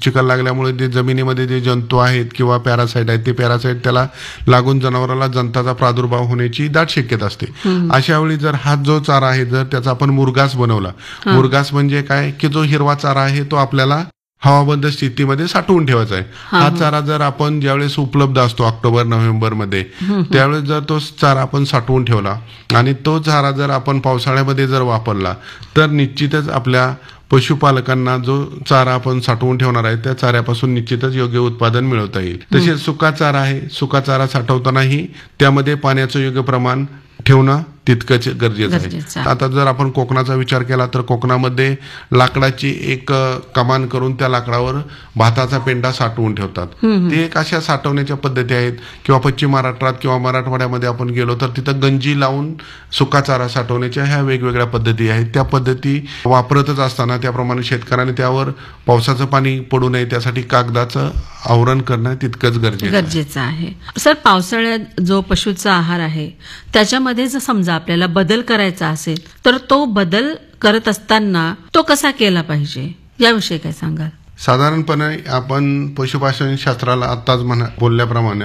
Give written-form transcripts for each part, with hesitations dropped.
चिखल लागल्यामुळे जे जमिनीमध्ये जे जंतू आहेत किंवा पॅरासाइट आहेत ते पॅरासाइट त्याला लागून जनावराला जंताचा प्रादुर्भाव होण्याची दाट शक्यता असते. अशा वेळी जर हा जो चारा आहे जर त्याचा आपण मुरघास बनवला, मुरघास म्हणजे काय की जो हिरवा चारा आहे तो आपल्याला हवाबंद स्थितीमध्ये साठवून ठेवायचा आहे. हा चारा जर आपण ज्यावेळेस उपलब्ध असतो ऑक्टोबर नोव्हेंबर मध्ये त्यावेळेस जर तो चारा आपण साठवून ठेवला आणि तो चारा जर आपण पावसाळ्यामध्ये जर वापरला तर निश्चितच आपल्या पशुपालकांना जो चारा आपण साठवून ठेवणार आहे त्या चाऱ्यापासून निश्चितच योग्य उत्पादन मिळवता येईल. तसेच सुका चारा आहे, सुका चारा साठवतानाही त्यामध्ये पाण्याचं योग्य प्रमाण ठेवणं तितकंच गरजेचं आहे. आता जर आपण कोकणाचा विचार केला तर कोकणामध्ये लाकडाची एक कमान करून त्या लाकडावर भाताचा पेंडा साठवून ठेवतात. ते एक अशा साठवण्याच्या पद्धती आहेत. किंवा पश्चिम महाराष्ट्रात किंवा मराठवाड्यामध्ये आपण गेलो तर तिथं गंजी लावून सुका चारा साठवण्याच्या ह्या वेगवेगळ्या पद्धती आहेत. त्या पद्धती वापरतच असताना त्याप्रमाणे शेतकऱ्याने त्यावर पावसाचं पाणी पडू नये त्यासाठी कागदाचं आवरण करणं तितकंच गरजेचं आहे. सर, पावसाळ्यात जो पशुचा आहार आहे त्याच्यामध्ये जर समजा आपल्याला बदल करायचा असेल तर तो बदल करत असताना तो कसा केला पाहिजे याविषयी काय सांगाल? साधारणपणे आपण पशुपालन शास्त्राला आताच बोलल्याप्रमाणे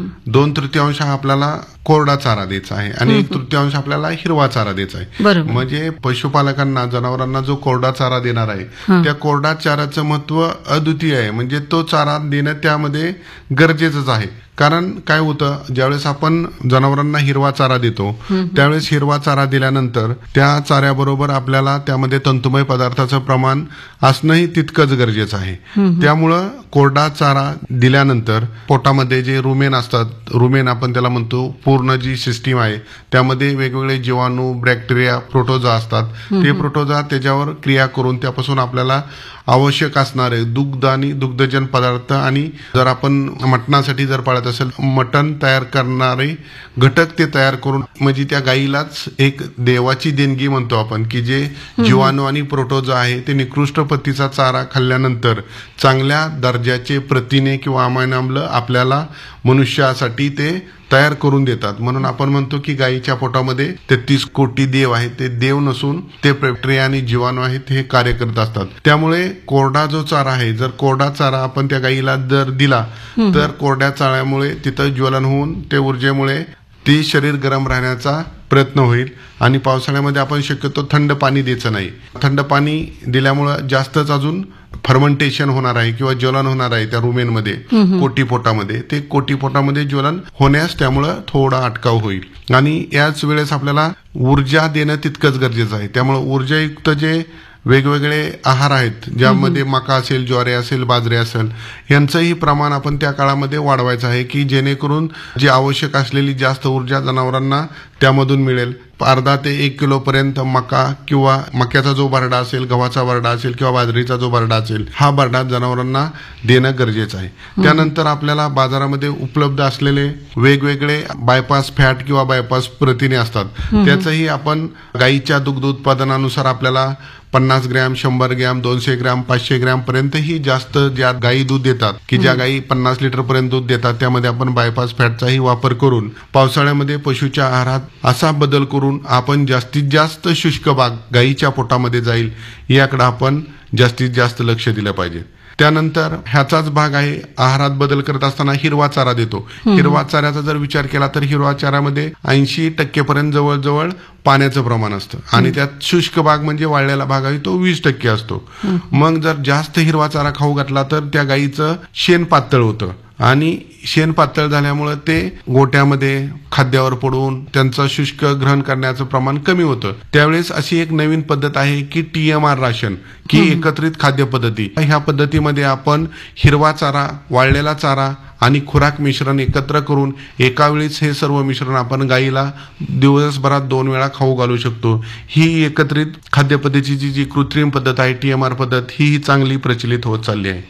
2/3 हा आपल्याला कोरडा चारा द्यायचा आहे आणि 1/3 आपल्याला हिरवा चारा द्यायचा आहे. म्हणजे पशुपालकांना जनावरांना जो कोरडा चारा देणार आहे त्या कोरडा चाऱ्याचं महत्व अद्वितीय आहे. म्हणजे तो चारा देणं त्यामध्ये गरजेचंच आहे. कारण काय होतं, ज्यावेळेस आपण जनावरांना हिरवा चारा देतो त्यावेळेस हिरवा चारा दिल्यानंतर त्या चाऱ्याबरोबर आपल्याला त्यामध्ये तंतुमय पदार्थाचं प्रमाण असणंही तितकंच गरजेचं आहे. त्यामुळं कोरडा चारा दिल्यानंतर पोटामध्ये जे रुमेन असतात, रुमेन आपण त्याला म्हणतो, पूर्ण जी सिस्टीम आहे त्यामध्ये वेगवेगळे जीवाणू, बॅक्टेरिया, प्रोटोजा असतात. ते प्रोटोजा त्याच्यावर क्रिया करून त्यापासून आपल्याला आवश्यक असणारे दुग्ध आणि दुग्धजन पदार्थ आणि जर आपण मटणासाठी जर पाळत असेल मटण तयार करणारे घटक ते तयार करून म्हणजे त्या गाईलाच एक देवाची देणगी म्हणतो आपण की जे जीवाणू आणि प्रोटोजा आहे ते निकृष्ट पतीचा चारा खाल्ल्यानंतर चांगल्या दर्जाचे प्रथिने किंवा अमायनो आम्ल आपल्याला मनुष्यासाठी ते तयार करून देतात. म्हणून आपण म्हणतो की गायीच्या पोटामध्ये 33 कोटी देव आहेत. ते देव नसून ते बॅक्टेरिया आणि जीवाणू आहेत हे कार्य करत असतात. त्यामुळे कोरडा जो चारा आहे, जर कोरडा चारा आपण त्या गायीला जर दिला तर कोरड्या चाऱ्यामुळे तिथं ज्वलन होऊन ते ऊर्जेमुळे ती शरीर गरम राहण्याचा प्रयत्न होईल. आणि पावसाळ्यामध्ये आपण शक्यतो थंड पाणी द्यायचं नाही. थंड पाणी दिल्यामुळं जास्तच अजून फर्मेंटेशन होणार आहे किंवा ज्वलन होणार आहे त्या रुमेनमध्ये, कोटीपोटामध्ये. ते कोटीपोटामध्ये ज्वलन होण्यास त्यामुळं थोडा अटकाव होईल. आणि याच वेळेस आपल्याला ऊर्जा देणं तितकंच गरजेचं आहे. त्यामुळे ऊर्जायुक्त जे वेगवेगळे आहार आहेत ज्यामध्ये मका असेल, ज्वारी असेल, बाजरी असेल यांचंही प्रमाण आपण त्या काळामध्ये वाढवायचं आहे की जेणेकरून जी आवश्यक असलेली जास्त ऊर्जा जनावरांना त्यामधून मिळेल. अर्धा ते 1 किलो पर्यंत मका किंवा मक्याचा जो भरडा असेल, गव्हाचा भरडा असेल किंवा बाजरीचा जो भरडा असेल हा भरडा जनावरांना देणं गरजेचं आहे. त्यानंतर आपल्याला बाजारामध्ये उपलब्ध असलेले वेगवेगळे बायपास फॅट किंवा बायपास प्रथिने असतात. त्याचंही आपण गाईच्या दुग्ध उत्पादनानुसार आपल्याला 50 ग्रॅम, 100 ग्रॅम, 200 ग्रॅम, 500 ग्रॅम पर्यंतही जास्त ज्या गायी दूध देतात की ज्या गायी 50 लिटर पर्यंत दूध देतात त्यामध्ये आपण बायपास फॅटचाही वापर करून पावसाळ्यामध्ये पशुच्या आहारात असा बदल करून आपण जास्तीत जास्त शुष्क भाग गायीच्या पोटामध्ये जाईल याकडे आपण जास्तीत जास्त लक्ष दिलं पाहिजे. त्यानंतर ह्याचाच भाग आहे आहारात बदल करत असताना हिरवा चारा देतो. हिरवा चाऱ्याचा जर विचार केला तर हिरवा चाऱ्यामध्ये 80% पर्यंत जवळजवळ पाण्याचं प्रमाण असतं आणि त्यात शुष्क भाग म्हणजे वाळलेला भाग आहे तो 20% असतो. मग जर जास्त हिरवा चारा खाऊ घातला तर त्या गायीचं शेण पातळ होतं आणि शेण पातळ झाल्यामुळे ते गोट्यामध्ये खाद्यावर पडून त्यांचं शुष्क ग्रहण करण्याचं प्रमाण कमी होतं. त्यावेळेस अशी एक नवीन पद्धत आहे की TMR राशन की एकत्रित खाद्य पद्धती. ह्या पद्धतीमध्ये आपण हिरवा चारा, वाळलेला चारा आणि खुराक मिश्रण एकत्र करून एका वेळीच हे सर्व मिश्रण आपण गायीला दिवसभरात 2 वेळा खाऊ घालू शकतो. ही एकत्रित खाद्य पद्धतीची जी कृत्रिम पद्धत आहे TMR पद्धत ही चांगली प्रचलित होत चालली आहे.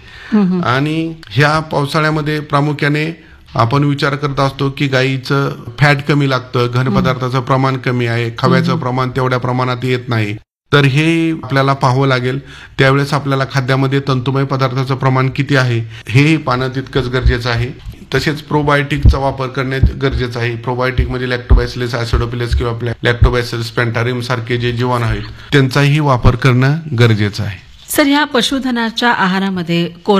आणि ह्या पावसाळ्यामध्ये प्रामुख्याने आपण विचार करत असतो की गायीचं फॅट कमी लागतं, घन पदार्थाचं प्रमाण कमी आहे, खव्याचं प्रमाण तेवढ्या प्रमाणात येत नाही. तर हे आपल्याला पाहावं लागेल. त्यावेळेस आपल्याला खाद्यामध्ये तंतुमय पदार्थाचं प्रमाण किती आहे हे पाहणं तितकंच गरजेचं आहे. तसेच प्रोबायोटिकचा वापर करणे गरजेचं आहे. प्रोबायोटिक म्हणजे लॅक्टोबॅसिलस ऍसिडोफिलस किंवा लॅक्टोबॅसिलस पेंटारियम सारखे जे जीवाणू आहेत त्यांचाही वापर करणं गरजेचं आहे. सर, ह्या पशुधनाच्या आहारामध्ये